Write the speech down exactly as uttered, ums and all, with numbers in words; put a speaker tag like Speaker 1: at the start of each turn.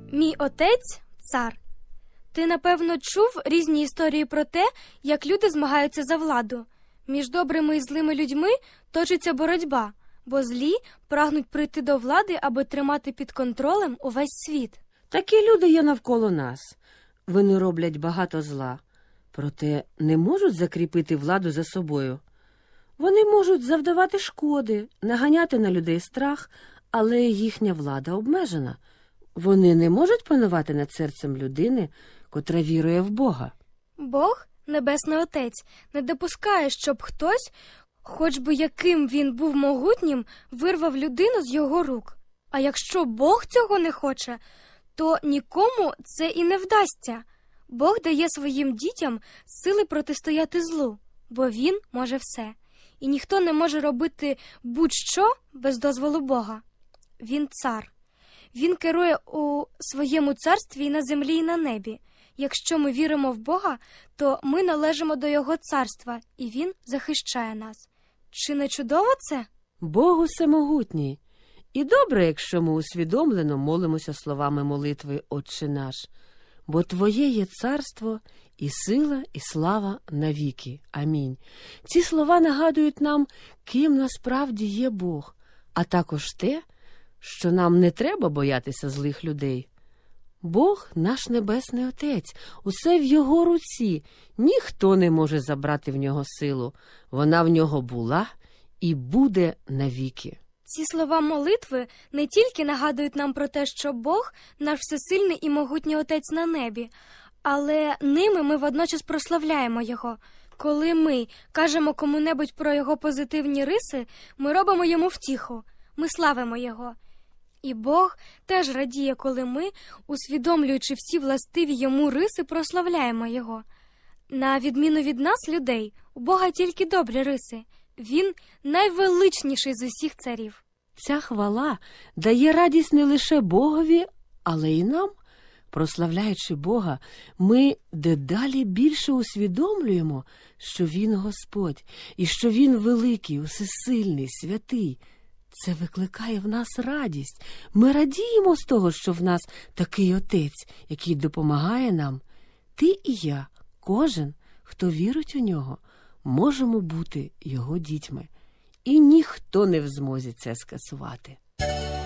Speaker 1: Мій отець – цар. Ти, напевно, чув різні історії про те, як люди змагаються за владу. Між добрими і злими людьми точиться боротьба, бо злі прагнуть прийти до влади, аби тримати під контролем увесь світ.
Speaker 2: Такі люди є навколо нас. Вони роблять багато зла, проте не можуть закріпити владу за собою. Вони можуть завдавати шкоди, наганяти на людей страх, але їхня влада обмежена. Вони не можуть панувати над серцем людини, котра вірує в Бога.
Speaker 1: Бог, Небесний Отець, не допускає, щоб хтось, хоч би яким він був могутнім, вирвав людину з його рук. А якщо Бог цього не хоче, то нікому це і не вдасться. Бог дає своїм дітям сили протистояти злу, бо Він може все. І ніхто не може робити будь-що без дозволу Бога. Він цар. Він керує у своєму царстві і на землі, і на небі. Якщо ми віримо в Бога, то ми належимо до Його царства, і Він захищає нас. Чи не чудово це?
Speaker 2: Бог усемогутній. І добре, якщо ми усвідомлено молимося словами молитви «Отче наш», бо Твоє є царство, і сила, і слава навіки. Амінь. Ці слова нагадують нам, ким насправді є Бог, а також те, що нам не треба боятися злих людей. Бог – наш Небесний Отець, усе в Його руці, ніхто не може забрати в Нього силу. Вона в Нього була і буде навіки.
Speaker 1: Ці слова молитви не тільки нагадують нам про те, що Бог – наш всесильний і могутній Отець на небі, але ними ми водночас прославляємо Його. Коли ми кажемо кому-небудь про Його позитивні риси, ми робимо Йому втіху, ми славимо Його. І Бог теж радіє, коли ми, усвідомлюючи всі властиві Йому риси, прославляємо Його. На відміну від нас, людей, у Бога тільки добрі риси. Він найвеличніший з усіх царів.
Speaker 2: Ця хвала дає радість не лише Богові, але й нам. Прославляючи Бога, ми дедалі більше усвідомлюємо, що Він Господь, і що Він великий, усесильний, святий. Це викликає в нас радість. Ми радіємо з того, що в нас такий Отець, який допомагає нам. Ти і я, кожен, хто вірить у Нього, можемо бути Його дітьми. І ніхто не в змозі це скасувати.